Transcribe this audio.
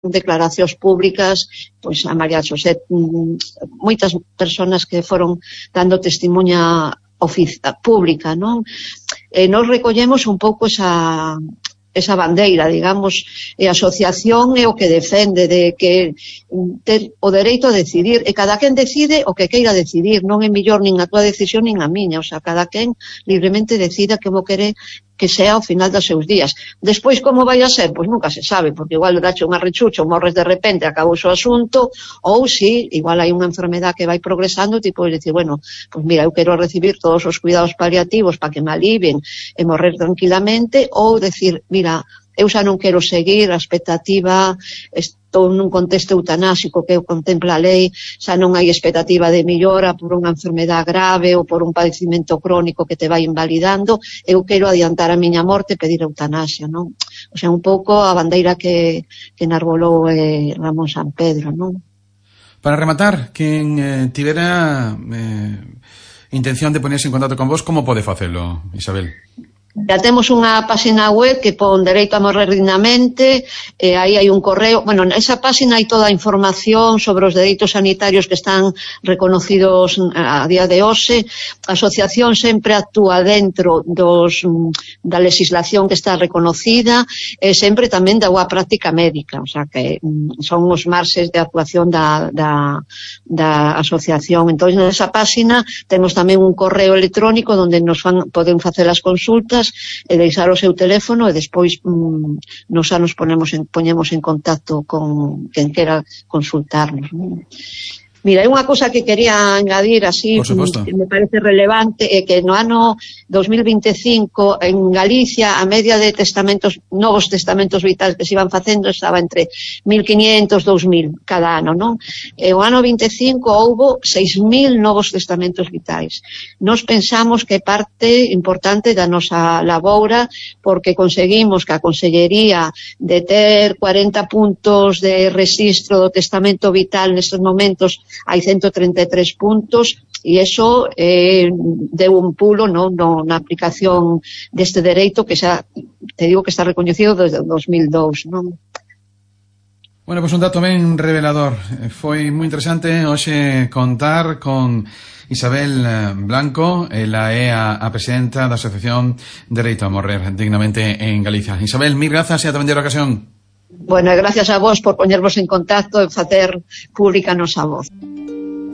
declaracións públicas, pois a María Xosé, moitas persoas que foron dando testimonha pública, non? E nos recollemos un pouco esa bandeira, digamos, e a asociación é o que defende de que ter o dereito a decidir, e cada quen decide o que queira decidir, non é mellor nin a túa decisión nin a miña, o sea, cada quen libremente decida como quere que sea ao final dos seus días. Despois, como vai a ser? Pois nunca se sabe, porque igual dache unha rechucha, morres de repente, acabou o asunto, ou si, igual hai unha enfermedade que vai progresando, tipo, decir, bueno, pois mira, eu quero recibir todos os cuidados paliativos para que me alivien e morrer tranquilamente, ou decir, mira, eu xa non quero seguir a expectativa, estou nun contexto eutanásico que contempla a lei, xa non hai expectativa de millora por unha enfermedade grave ou por un padecimento crónico que te vai invalidando, eu quero adiantar a miña morte e pedir eutanasia, non? O sea, un pouco a bandeira que enarbolou Ramón Sampedro, non? Para rematar, quen tivera intención de ponerse en contacto con vos, como pode facelo, Isabel? Ya temos unha página web que pon Dereito a morrer dignamente, e aí hai un correo, bueno, nesa página hai toda a información sobre os dereitos sanitarios que están reconocidos a día de hoxe. A asociación sempre actúa dentro da legislación que está reconocida, e sempre tamén da boa práctica médica, o sea que son os marxes de actuación da asociación. Entón, nesa página temos tamén un correo electrónico onde poden facer as consultas e deixar o seu teléfono, e despois nos xa nos poñemos en contacto con quen quera consultarnos. Mira, hai unha cousa que quería engadir así, que me parece relevante, é que no ano 2025 en Galicia a media de novos testamentos vitais que se iban facendo estaba entre 1.500 e 2.000 cada ano, non? E o ano 25 houbo 6.000 novos testamentos vitais. Nos pensamos que é parte importante da nosa laboura, porque conseguimos que a Consellería de ter 40 puntos de rexistro do testamento vital nestes momentos hai 133 puntos, e iso deu un pulo na aplicación deste dereito que xa, te digo que está recoñecido desde 2002, non? Bueno, pois un dato ben revelador. Foi moi interesante hoxe contar con Isabel Blanco, ela é a presidenta da Asociación Dereito a Morrer Dignamente en Galicia. Isabel, mil grazas e ata vender a ocasión. Bueno, gracias a vos por poñervos en contacto e facer pública a nosa voz.